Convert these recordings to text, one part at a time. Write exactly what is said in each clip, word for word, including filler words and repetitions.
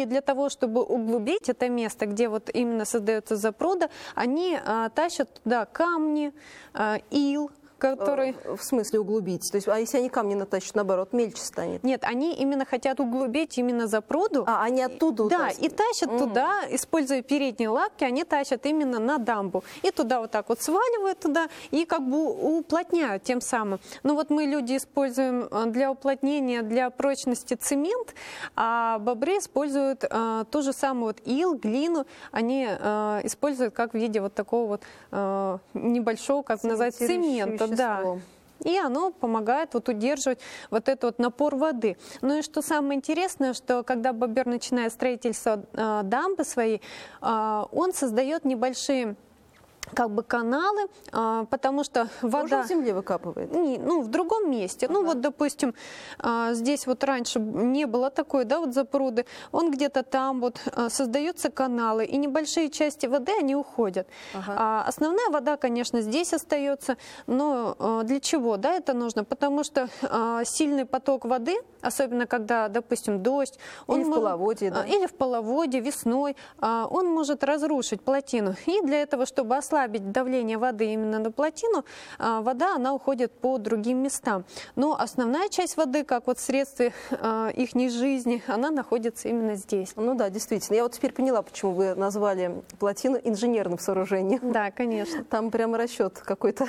И для того, чтобы углубить это место, где вот именно создается запруда, они а, тащат туда камни, а, ил, который... В смысле углубить? То есть, а если они камни натащат, наоборот, мельче станет? Нет, они именно хотят углубить именно запруду. А, они оттуда Да, утащат? и тащат mm. туда, используя передние лапки, они тащат именно на дамбу. И туда вот так вот сваливают туда и как бы уплотняют тем самым. Но вот мы, люди, используем для уплотнения, для прочности цемент, а бобры используют а, ту же самую вот ил, глину, они а, используют как в виде вот такого вот а, небольшого, как назвать, цемента. Да. И оно помогает вот удерживать вот этот вот напор воды. Ну и что самое интересное, что когда бобер начинает строительство э, дамбы своей, э, он создает небольшие как бы каналы, а, потому что вода... Тоже в земле выкапывает? Не, ну, в другом месте. Ага. Ну, вот, допустим, а, здесь вот раньше не было такой, да, вот запруды. Он где-то там вот а, создаются каналы, и небольшие части воды, они уходят. Ага. А, основная вода, конечно, здесь остается, но а, для чего, да, это нужно? Потому что а, сильный поток воды, особенно когда, допустим, дождь... Или он в может, половодье, да? Или в половодье, весной, а, он может разрушить плотину. И для этого, чтобы ослабить давление воды именно на плотину, вода, она уходит по другим местам. Но основная часть воды, как вот в средстве их жизни, она находится именно здесь. Ну да, действительно. Я вот теперь поняла, почему вы назвали плотину инженерным сооружением. Да, конечно. Там прямо расчет какой-то...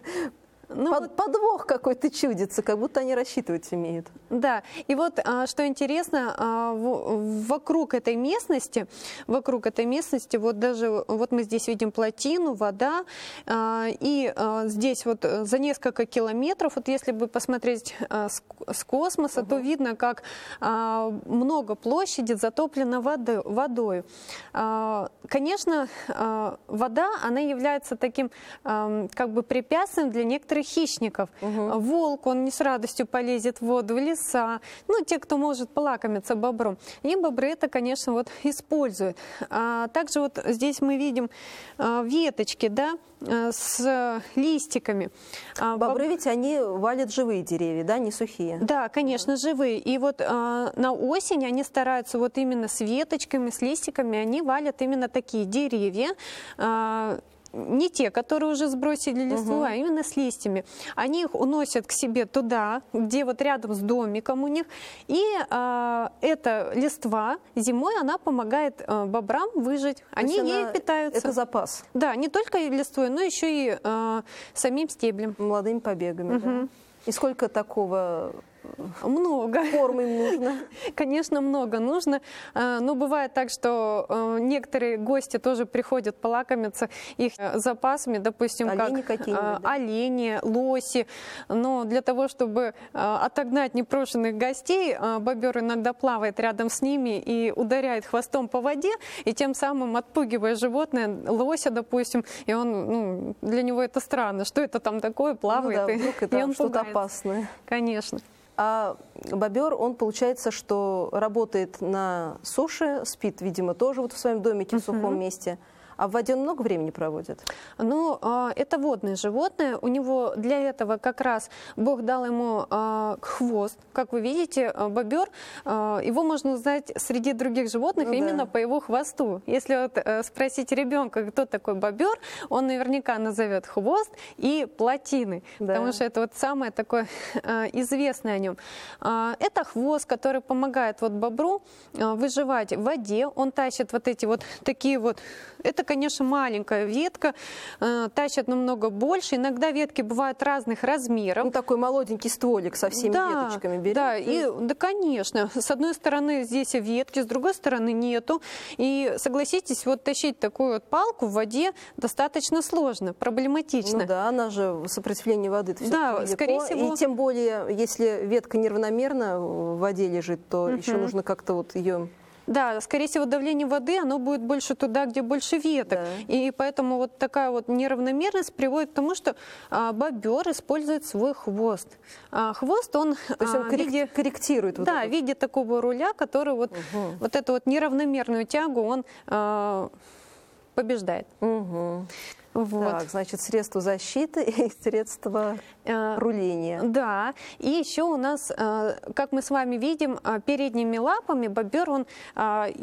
Ну, Под, вот, подвох какой-то чудится, как будто они рассчитывать умеют. Да, и вот что интересно, вокруг этой местности, вокруг этой местности, вот даже вот мы здесь видим плотину, вода, и здесь вот за несколько километров, вот если бы посмотреть с космоса, угу. то видно, как много площади затоплено водой. Конечно, вода, она является таким как бы препятствием для некоторых хищников. Угу. Волк, он не с радостью полезет в воду, в леса, ну, те, кто может полакомиться бобром. И бобры это, конечно, вот используют. А также вот здесь мы видим а, веточки, да, с листиками. Бобры Боб... ведь они валят живые деревья, да, не сухие? Да, конечно, живые. И вот а, на осень они стараются вот именно с веточками, с листиками, они валят именно такие деревья, а, не те, которые уже сбросили листву, угу. а именно с листьями. Они их уносят к себе туда, где вот рядом с домиком у них. И а, эта листва зимой, она помогает а, бобрам выжить. То они ей питаются. Это запас? Да, не только листвой, но еще и а, самим стеблем. Молодыми побегами, угу. да? И сколько такого... Много. Корм им нужно? Конечно, много нужно. Но бывает так, что некоторые гости тоже приходят полакомиться их запасами, допустим, олени как да? олени, лоси. Но для того, чтобы отогнать непрошенных гостей, бобер иногда плавает рядом с ними и ударяет хвостом по воде, и тем самым отпугивая животное, лося, допустим, и он, ну, для него это странно, что это там такое плавает, ну да, и, вдруг это и он что-то пугается. Опасное. Конечно. А бобер, он, получается, что работает на суше, спит, видимо, тоже вот в своем домике в сухом uh-huh. месте. А в воде он много времени проводит? Ну, это водное животное. У него для этого как раз Бог дал ему хвост. Как вы видите, бобер, его можно узнать среди других животных ну, именно да. по его хвосту. Если вот спросить ребенка, кто такой бобер, он наверняка назовет хвост и плотины. Да. Потому что это вот самое такое известное о нем. Это хвост, который помогает вот бобру выживать в воде. Он тащит вот эти вот такие вот... Это, конечно, маленькая ветка, э, тащат намного больше. Иногда ветки бывают разных размеров. Ну, такой молоденький стволик со всеми да, веточками берет. Да, и, да, конечно. С одной стороны здесь ветки, с другой стороны нету. И, согласитесь, вот тащить такую вот палку в воде достаточно сложно, проблематично. Ну да, она же сопротивление воды. Да, скорее всего. И тем более, если ветка неравномерно в воде лежит, то угу. еще нужно как-то вот ее... Да, скорее всего, давление воды, оно будет больше туда, где больше веток. Да. И поэтому вот такая вот неравномерность приводит к тому, что а, бобер использует свой хвост. А, хвост, он... То есть он а, коррек... виде, корректирует. Вот да, это. в виде такого руля, который вот, угу. вот эту вот неравномерную тягу он а, побеждает. Угу. Вот. Так, значит, средства защиты и средства э, руления. Да, и еще у нас, э, как мы с вами видим, передними лапами бобер, он э,